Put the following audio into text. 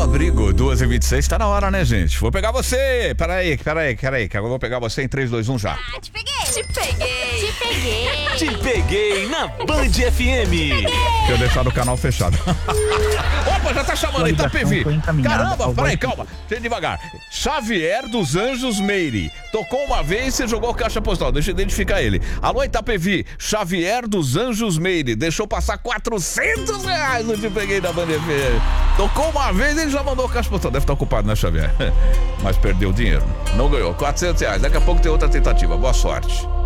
abrigo, 2h26, tá na hora, né, gente? Vou pegar você. Peraí, que eu vou pegar você em 3, 2, 1 já. Te peguei na Band FM. Deixa eu deixar o canal fechado. Opa, já tá chamando aí, Itapevi. Caramba, peraí, calma. Devagar. Xavier dos Anjos Meire. Tocou uma vez e jogou caixa postal. Deixa eu identificar ele. Alô, Itapevi. Xavier dos Anjos Meire. Deixou passar R$400 no Te Peguei da Band FM. Tocou uma vez e ele já mandou caixa postal. Deve estar ocupado, né, Xavier? Mas perdeu o dinheiro. Não ganhou. R$400. Daqui a pouco tem outra tentativa. Boa sorte.